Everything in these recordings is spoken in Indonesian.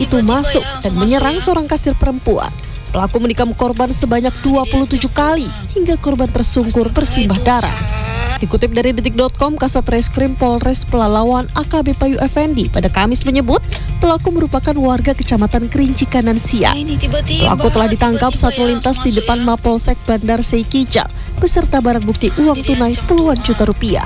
itu masuk dan menyerang seorang kasir perempuan. Pelaku menikam korban sebanyak 27 kali hingga korban tersungkur bersimbah darah. Dikutip dari detik.com, Kasat Reskrim Polres Pelalawan AKB Payu Effendi pada Kamis menyebut pelaku merupakan warga Kecamatan Kerinci Kanan Siang. Pelaku telah ditangkap saat melintas di depan Mapolsek Bandar Seikijang beserta barang bukti uang tunai puluhan juta rupiah.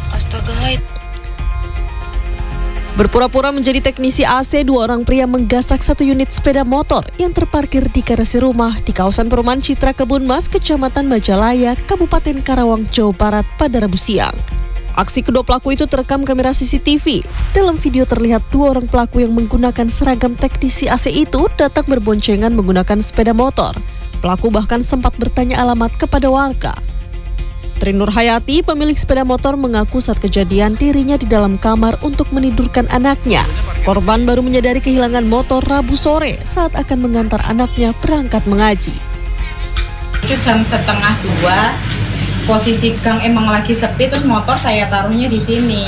Berpura-pura menjadi teknisi AC, dua orang pria menggasak satu unit sepeda motor yang terparkir di garasi rumah di kawasan perumahan Citra Kebun Mas, Kecamatan Majalaya, Kabupaten Karawang, Jawa Barat pada Rabu siang. Aksi kedua pelaku itu terekam kamera CCTV. Dalam video terlihat dua orang pelaku yang menggunakan seragam teknisi AC itu datang berboncengan menggunakan sepeda motor. Pelaku bahkan sempat bertanya alamat kepada warga. Tri Nur Hayati, pemilik sepeda motor, mengaku saat kejadian dirinya di dalam kamar untuk menidurkan anaknya. Korban baru menyadari kehilangan motor Rabu sore saat akan mengantar anaknya berangkat mengaji. Itu jam 1:30, posisi gang emang lagi sepi, terus motor saya taruhnya di sini.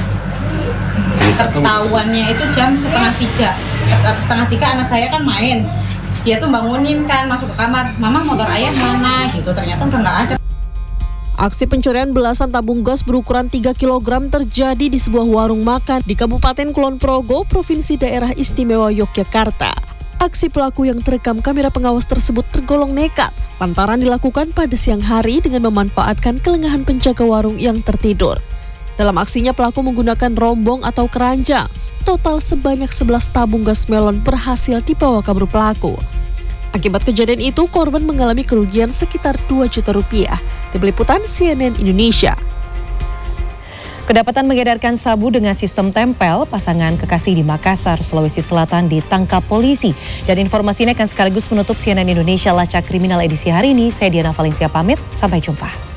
Ketahuannya itu jam 2:30. 2:30 anak saya kan main. Dia tuh bangunin kan, masuk ke kamar, "Mama, motor ayah mana?" gitu. Ternyata udah nggak ada. Aksi pencurian belasan tabung gas berukuran 3 kg terjadi di sebuah warung makan di Kabupaten Kulon Progo, Provinsi Daerah Istimewa Yogyakarta. Aksi pelaku yang terekam kamera pengawas tersebut tergolong nekat lantaran dilakukan pada siang hari dengan memanfaatkan kelengahan penjaga warung yang tertidur. Dalam aksinya pelaku menggunakan rombong atau keranjang. Total sebanyak 11 tabung gas melon berhasil dibawa kabur pelaku. Akibat kejadian itu, korban mengalami kerugian sekitar 2 juta rupiah. Tim Liputan CNN Indonesia. Kedapatan mengedarkan sabu dengan sistem tempel, pasangan kekasih di Makassar, Sulawesi Selatan ditangkap polisi. Dan informasi ini akan sekaligus menutup CNN Indonesia Lacak Kriminal edisi hari ini. Saya Diana Valencia pamit, sampai jumpa.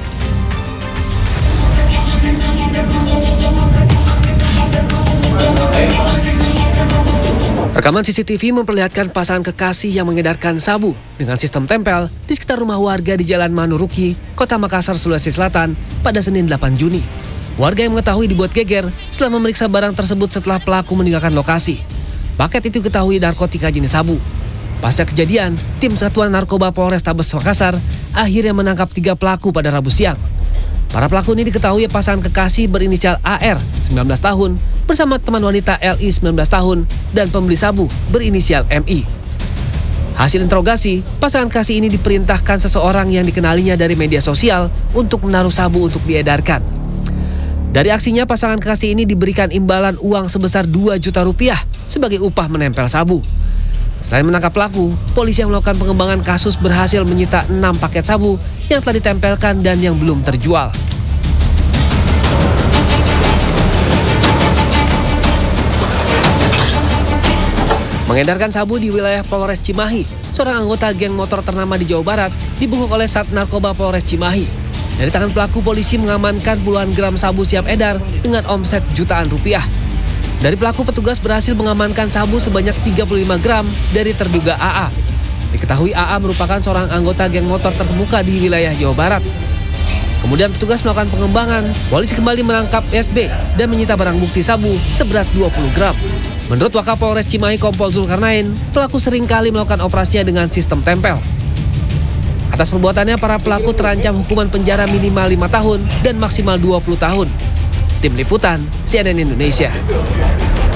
Rekaman CCTV memperlihatkan pasangan kekasih yang mengedarkan sabu dengan sistem tempel di sekitar rumah warga di Jalan Manuruki, Kota Makassar, Sulawesi Selatan pada Senin 8 Juni. Warga yang mengetahui dibuat geger setelah memeriksa barang tersebut setelah pelaku meninggalkan lokasi. Paket itu diketahui narkotika jenis sabu. Pasca kejadian, tim Satuan Narkoba Polrestabes Makassar akhirnya menangkap 3 pelaku pada Rabu siang. Para pelaku ini diketahui pasangan kekasih berinisial AR, 19 tahun, bersama teman wanita LI, 19 tahun, dan pembeli sabu berinisial MI. Hasil interogasi, pasangan kekasih ini diperintahkan seseorang yang dikenalinya dari media sosial untuk menaruh sabu untuk diedarkan. Dari aksinya, pasangan kekasih ini diberikan imbalan uang sebesar 2 juta rupiah sebagai upah menempel sabu. Selain menangkap pelaku, polisi yang melakukan pengembangan kasus berhasil menyita 6 paket sabu yang telah ditempelkan dan yang belum terjual. Mengedarkan sabu di wilayah Polres Cimahi, seorang anggota geng motor ternama di Jawa Barat dibungkuk oleh Sat Narkoba Polres Cimahi. Dari tangan pelaku, polisi mengamankan puluhan gram sabu siap edar dengan omset jutaan rupiah. Dari pelaku, petugas berhasil mengamankan sabu sebanyak 35 gram dari terduga AA. Diketahui AA merupakan seorang anggota geng motor terkemuka di wilayah Jawa Barat. Kemudian petugas melakukan pengembangan, polisi kembali menangkap SB dan menyita barang bukti sabu seberat 20 gram. Menurut Wakapolres Cimahi Kompol Zulkarnain, pelaku seringkali melakukan operasinya dengan sistem tempel. Atas perbuatannya, para pelaku terancam hukuman penjara minimal 5 tahun dan maksimal 20 tahun. Tim Liputan CNN Indonesia.